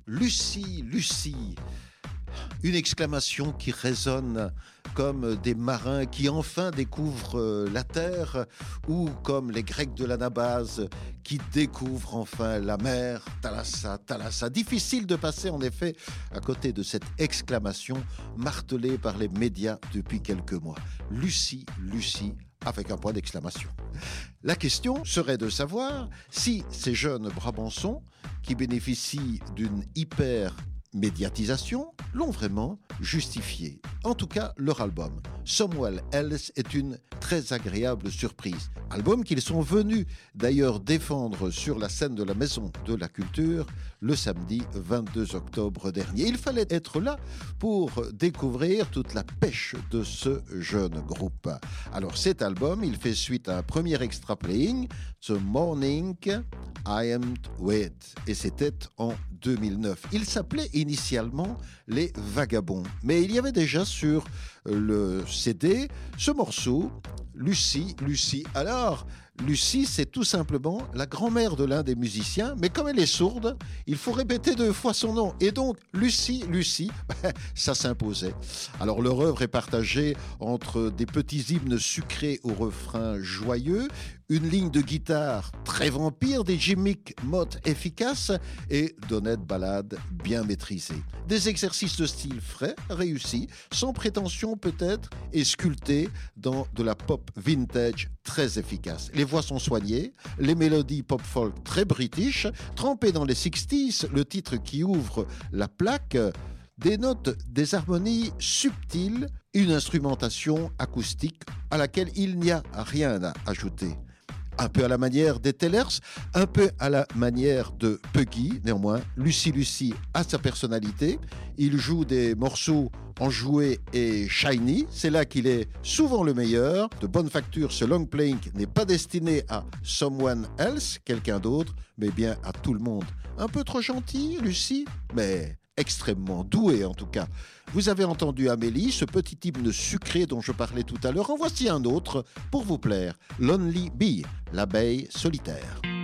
Lucie, Lucie. Une exclamation qui résonne comme des marins qui enfin découvrent la terre ou comme les Grecs de l'Anabase qui découvrent enfin la mer. Thalassa, Thalassa. Difficile de passer en effet à côté de cette exclamation martelée par les médias depuis quelques mois. Lucie, Lucie, avec un point d'exclamation. La question serait de savoir si ces jeunes Brabançons qui bénéficient d'une hyper médiatisation l'ont vraiment justifié. En tout cas, leur album Someone Else est une très agréable surprise. Album qu'ils sont venus d'ailleurs défendre sur la scène de la Maison de la Culture le samedi 22 octobre dernier. Il fallait être là pour découvrir toute la pêche de ce jeune groupe. Alors cet album, il fait suite à un premier extra playing, The Morning I Am With, et c'était en 2009. Il s'appelait initialement Les Vagabonds, mais il y avait déjà sur le CD ce morceau, Lucie, Lucie. Alors, Lucie, c'est tout simplement la grand-mère de l'un des musiciens, mais comme elle est sourde, il faut répéter 2 fois son nom. Et donc, Lucie, Lucie, ça s'imposait. Alors, leur œuvre est partagée entre des petits hymnes sucrés au refrain joyeux, une ligne de guitare très vampire, des gimmicks mottes efficaces et d'honnêtes ballades bien maîtrisées. Des exercices de style frais, réussis, sans prétention peut-être, et sculptés dans de la pop vintage très efficace. Les voix sont soignées, les mélodies pop-folk très british, trempées dans les 60s, le titre qui ouvre la plaque, des notes, des harmonies subtiles, une instrumentation acoustique à laquelle il n'y a rien à ajouter. Un peu à la manière des Tellers, un peu à la manière de Puggy, néanmoins, Lucie Lucie a sa personnalité. Il joue des morceaux enjoués et shiny, c'est là qu'il est souvent le meilleur. De bonne facture, ce long playing n'est pas destiné à someone else, quelqu'un d'autre, mais bien à tout le monde. Un peu trop gentil, Lucie, mais extrêmement doué en tout cas. Vous avez entendu Amélie, ce petit hymne sucré dont je parlais tout à l'heure. En voici un autre pour vous plaire. Lonely Bee, l'abeille solitaire.